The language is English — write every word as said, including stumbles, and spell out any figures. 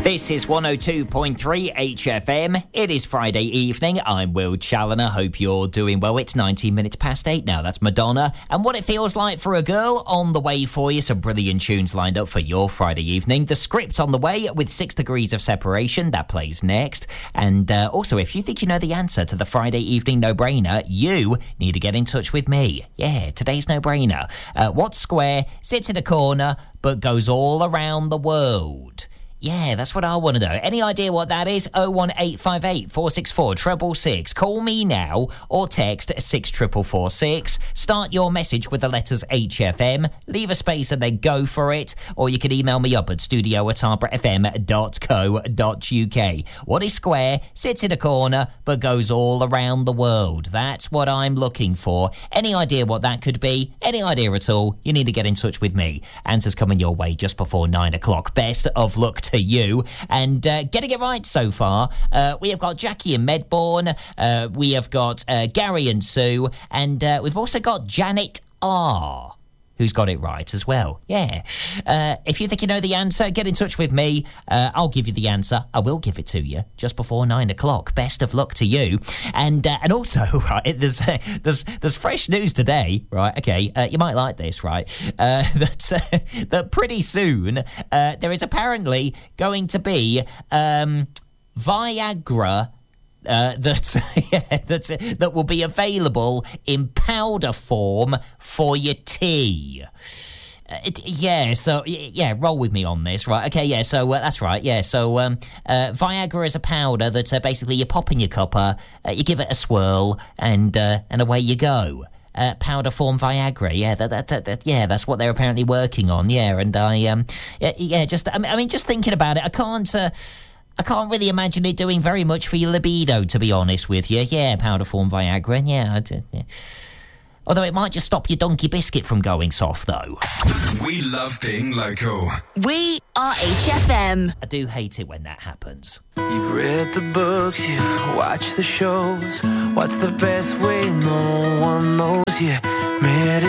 This is one oh two point three H F M. It is Friday evening. I'm Will Challoner. Hope you're doing well. It's nineteen minutes past eight now. That's Madonna. And What It Feels Like for a Girl on the way for you. Some brilliant tunes lined up for your Friday evening. The Script on the way with Six Degrees of Separation. That plays next. And uh, also, if you think you know the answer to the Friday evening no-brainer, you need to get in touch with me. Yeah, today's no-brainer. Uh, what square sits in a corner but goes all around the world? Yeah, that's what I want to know. Any idea what that is? oh one eight five eight, four six four, six six six. Call me now or text six four four four six. Start your message with the letters H F M. Leave a space and then go for it. Or you can email me up at studio at arbor f m dot co dot u k. What is square, sits in a corner, but goes all around the world? That's what I'm looking for. Any idea what that could be? Any idea at all? You need to get in touch with me. Answers coming your way just before nine o'clock. Best of luck to you. And uh, getting it right so far, uh, we have got Jackie in Medbourne, uh, we have got uh, Gary and Sue, and uh, we've also got Janet R, who's got it right as well. Yeah. Uh, if you think you know the answer, get in touch with me. Uh, I'll give you the answer. I will give it to you just before nine o'clock. Best of luck to you. And uh, and also, right, there's uh, there's there's fresh news today, right? Okay, uh, you might like this, right? Uh, that uh, that pretty soon uh, there is apparently going to be um, Viagra. Uh, that yeah, that's that will be available in powder form for your tea. Uh, it, yeah, so yeah, roll with me on this, right? Okay, yeah, so uh, that's right, yeah. So um, uh, Viagra is a powder that uh, basically you pop in your cuppa, uh, you give it a swirl, and uh, and away you go. Uh, powder form Viagra, yeah, that, that, that, that, yeah, that's what they're apparently working on, yeah. And I, um, yeah, yeah just I mean, I mean, just thinking about it, I can't. Uh, I can't really imagine it doing very much for your libido, to be honest with you. Yeah, powder form Viagra, yeah. I d- yeah. Although it might just stop your donkey biscuit from going soft, though. We love being local. We are H F M. I do hate it when that happens. You've read the books, you've watched the shows. What's the best way no one knows? You made it